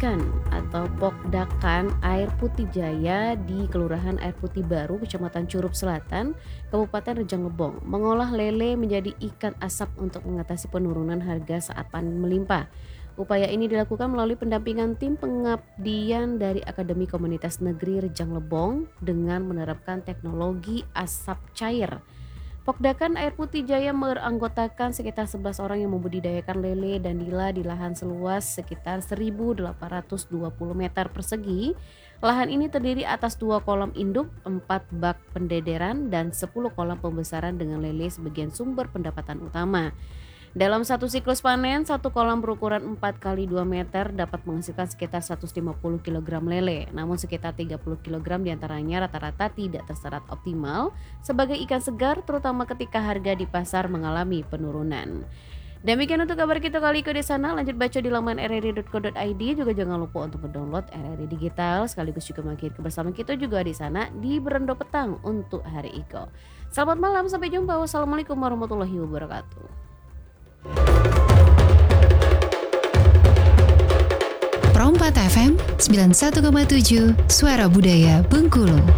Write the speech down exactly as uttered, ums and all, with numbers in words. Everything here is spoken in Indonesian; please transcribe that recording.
ikan atau Pokdakan Air Putih Jaya di Kelurahan Air Putih Baru, Kecamatan Curup Selatan, Kabupaten Rejang Lebong, mengolah lele menjadi ikan asap untuk mengatasi penurunan harga saat panen melimpah. Upaya ini dilakukan melalui pendampingan tim pengabdian dari Akademi Komunitas Negeri Rejang Lebong dengan menerapkan teknologi asap cair. Pokdakan Air Putih Jaya beranggotakan sekitar sebelas orang yang membudidayakan lele dan nila di lahan seluas sekitar seribu delapan ratus dua puluh meter persegi. Lahan ini terdiri atas dua kolam induk, empat bak pendederan, dan sepuluh kolam pembesaran dengan lele sebagai sumber pendapatan utama. Dalam satu siklus panen, satu kolam berukuran empat kali dua meter dapat menghasilkan sekitar seratus lima puluh kilogram lele. Namun sekitar tiga puluh kilogram diantaranya rata-rata tidak terserap optimal sebagai ikan segar, terutama ketika harga di pasar mengalami penurunan. Demikian untuk kabar kita kali ke di sana. Lanjut baca di laman r r i dot co dot i d. Juga jangan lupa untuk mendownload R R I Digital sekaligus juga mengakhiri kebersamaan kita juga di sana di Berendo Petang untuk hari Iko. Selamat malam, sampai jumpa. Wassalamualaikum warahmatullahi wabarakatuh. Pro empat F M sembilan puluh satu koma tujuh Suara Budaya Bengkulu.